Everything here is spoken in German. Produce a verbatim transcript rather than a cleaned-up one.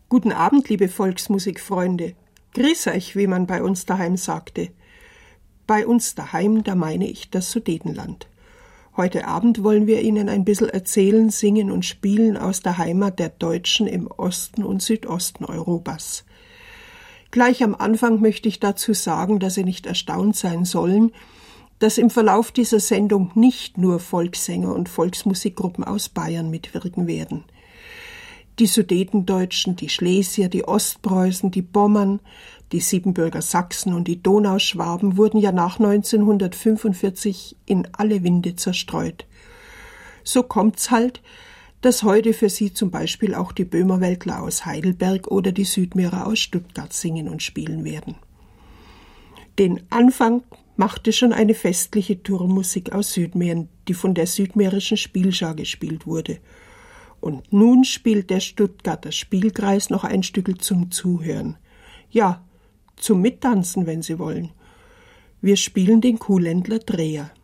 Guten Abend, liebe Volksmusikfreunde. Grüß euch, wie man bei uns daheim sagte. Bei uns daheim, da meine ich das Sudetenland. Heute Abend wollen wir Ihnen ein bisschen erzählen, singen und spielen aus der Heimat der Deutschen im Osten und Südosten Europas. Gleich am Anfang möchte ich dazu sagen, dass Sie nicht erstaunt sein sollen, dass im Verlauf dieser Sendung nicht nur Volkssänger und Volksmusikgruppen aus Bayern mitwirken werden. Die Sudetendeutschen, die Schlesier, die Ostpreußen, die Pommern, die Siebenbürger Sachsen und die Donauschwaben wurden ja nach neunzehnhundertfünfundvierzig in alle Winde zerstreut. So kommt's halt, dass heute für sie zum Beispiel auch die Böhmerweltler aus Heidelberg oder die Südmährer aus Stuttgart singen und spielen werden. Den Anfang machte schon eine festliche Turnmusik aus Südmähren, die von der südmährischen Spielschar gespielt wurde. Und nun spielt der Stuttgarter Spielkreis noch ein Stückel zum Zuhören. Ja, zum Mittanzen, wenn Sie wollen. Wir spielen den Kuhländler Dreher.